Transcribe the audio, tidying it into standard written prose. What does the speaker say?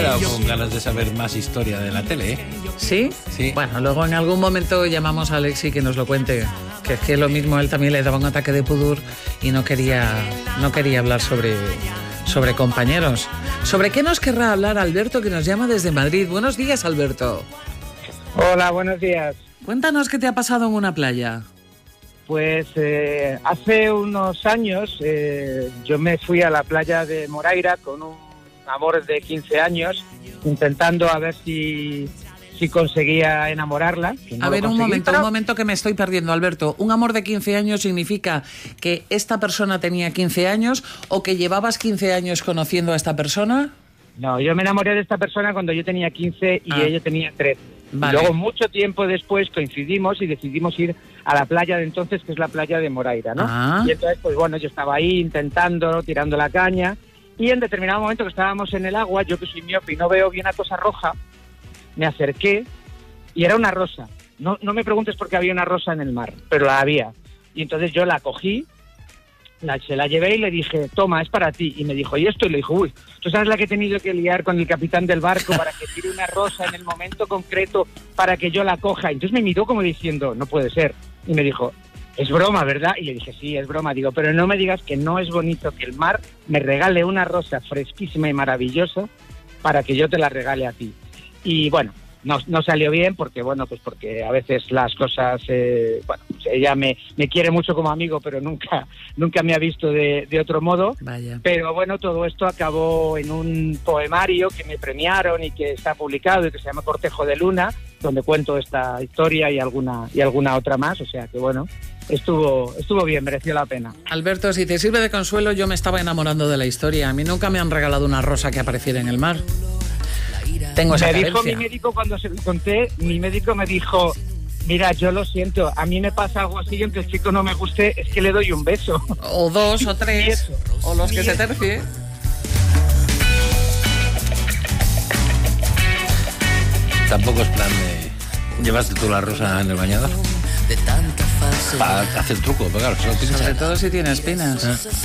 quedado con ganas de saber más historia de la tele, ¿eh? ¿Sí? Sí. Bueno, luego en algún momento llamamos a Alexi que nos lo cuente. Que es que lo mismo, él también le daba un ataque de pudor y no quería hablar sobre compañeros. ¿Sobre qué nos querrá hablar Alberto, que nos llama desde Madrid? Buenos días, Alberto. Hola, buenos días. Cuéntanos qué te ha pasado en una playa. Pues hace unos años yo me fui a la playa de Moraira con un amor de 15 años, intentando a ver si conseguía enamorarla. A ver, un momento que me estoy perdiendo, Alberto. ¿Un amor de 15 años significa que esta persona tenía 15 años o que llevabas 15 años conociendo a esta persona? No, yo me enamoré de esta persona cuando yo tenía 15 y ella tenía 13. Vale. Y luego, mucho tiempo después, coincidimos y decidimos ir a la playa de entonces, que es la playa de Moraira, ¿no? Y entonces, pues bueno, yo estaba ahí intentando, tirando la caña, y en determinado momento que estábamos en el agua, yo que soy miope y no veo bien una cosa roja, me acerqué y era una rosa. No me preguntes por qué había una rosa en el mar, pero la había. Y entonces yo la cogí, se la llevé y le dije, toma, es para ti. Y me dijo, ¿y esto? Y le dijo, uy, ¿tú sabes la que he tenido que liar con el capitán del barco para que tire una rosa en el momento concreto para que yo la coja? Y entonces me miró como diciendo, no puede ser. Y me dijo, es broma, ¿verdad? Y le dije, sí, es broma. Digo, pero no me digas que no es bonito que el mar me regale una rosa fresquísima y maravillosa para que yo te la regale a ti. Y bueno, no salió bien porque, bueno, pues porque a veces las cosas, bueno, pues ella me quiere mucho como amigo, pero nunca me ha visto de otro modo. Vaya. Pero bueno, todo esto acabó en un poemario que me premiaron y que está publicado y que se llama Cortejo de Luna, donde cuento esta historia y alguna otra más, o sea que bueno, estuvo bien, mereció la pena. Alberto, si te sirve de consuelo, yo me estaba enamorando de la historia. A mí nunca me han regalado una rosa que apareciera en el mar. Tengo esa carencia. Dijo mi médico cuando se lo conté, mi médico me dijo, mira, yo lo siento, a mí me pasa algo así, aunque el chico no me guste, es que le doy un beso. O dos, o tres, o los que se tercie. Tampoco es plan de... ¿Llevaste tú la rosa en el bañador? Para hacer truco, pero claro, solo tienes... Sobre todo si tiene espinas.